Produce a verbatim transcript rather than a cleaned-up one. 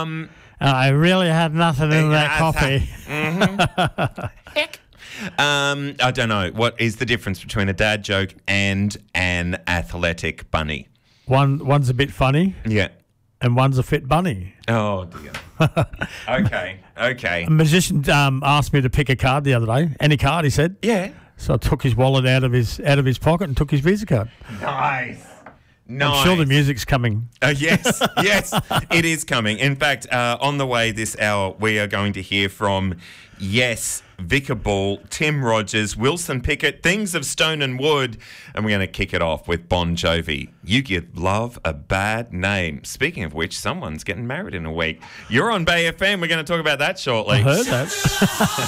Um, I really had nothing in that uh, coffee. Mm-hmm. Heck. Um, I don't know. What is the difference between a dad joke and an athletic bunny? One one's a bit funny, Yeah. and one's a fit bunny. Oh dear. Okay. Okay. A magician um, asked me to pick a card the other day. Any card, he said. Yeah. So I took his wallet out of his out of his pocket and took his Visa card. Nice. Nice. I'm sure the music's coming. Uh, yes, yes, it is coming. In fact, uh, on the way this hour, we are going to hear from, yes, Vicar Ball, Tim Rogers, Wilson Pickett, Things of Stone and Wood, and we're going to kick it off with Bon Jovi. You give love a bad name. Speaking of which, someone's getting married in a week. You're on Bay F M. We're going to talk about that shortly. I heard that.